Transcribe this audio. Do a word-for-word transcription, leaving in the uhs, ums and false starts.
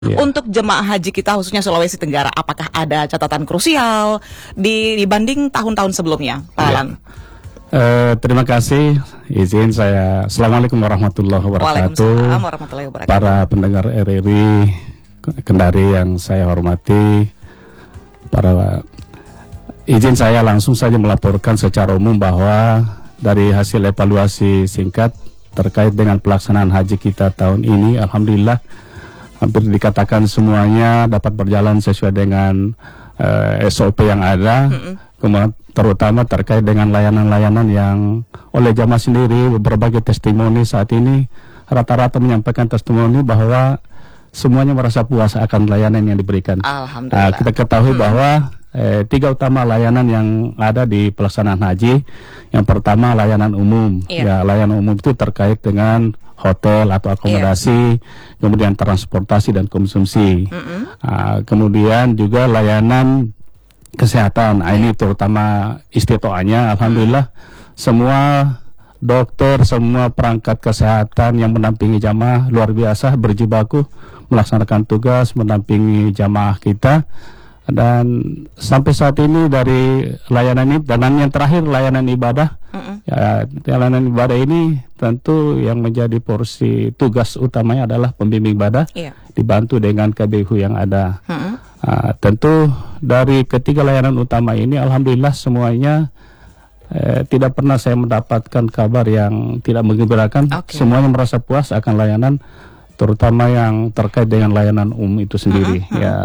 Yeah. Untuk jemaah haji kita khususnya Sulawesi Tenggara, apakah ada catatan krusial di, dibanding tahun-tahun sebelumnya, Pak Alan? Yeah. Uh, terima kasih. Izin saya. Assalamualaikum warahmatullahi wabarakatuh. Waalaikumsalam warahmatullahi wabarakatuh. Para pendengar R R I Kendari yang saya hormati, para izin saya langsung saja melaporkan secara umum bahwa dari hasil evaluasi singkat terkait dengan pelaksanaan haji kita tahun ini, alhamdulillah hampir dikatakan semuanya dapat berjalan sesuai dengan uh, S O P yang ada, mm-hmm. terutama terkait dengan layanan-layanan yang oleh jamaah sendiri. Berbagai testimoni saat ini rata-rata menyampaikan testimoni bahwa semuanya merasa puas akan layanan yang diberikan. Alhamdulillah. Uh, kita ketahui hmm. bahwa eh, tiga utama layanan yang ada di pelaksanaan haji. Yang pertama layanan umum, yeah. ya layanan umum itu terkait dengan hotel atau akomodasi, yeah. kemudian transportasi dan konsumsi. Mm-hmm. uh, kemudian juga layanan kesehatan. Nah, ini terutama istitoanya, alhamdulillah mm-hmm. semua dokter, semua perangkat kesehatan yang mendampingi jamaah luar biasa berjibaku melaksanakan tugas mendampingi jamaah kita. Dan sampai saat ini dari layanan ini, dan yang terakhir layanan ibadah, mm-hmm. ya, layanan ibadah ini tentu yang menjadi porsi tugas utamanya adalah pembimbing ibadah, yeah. dibantu dengan K B H U yang ada. Mm-hmm. uh, tentu dari ketiga layanan utama ini, alhamdulillah semuanya eh, tidak pernah saya mendapatkan kabar yang tidak menggembirakan. Okay. Semuanya merasa puas akan layanan, terutama yang terkait dengan layanan umum itu sendiri. Mm-hmm. ya